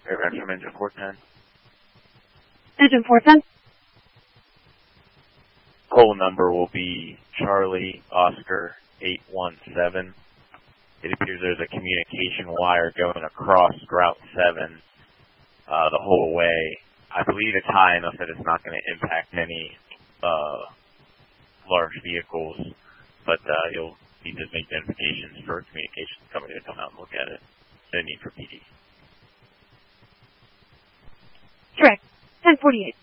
Aircraft from engine 410. Engine 410. Poll number will be Charlie Oscar 817. It appears there's a communication wire going across Route 7 the whole way. I believe it's high enough that it's not going to impact any large vehicles, but you'll need to make notifications for a communications company to come out and look at it. No need for PD. Correct. 1048.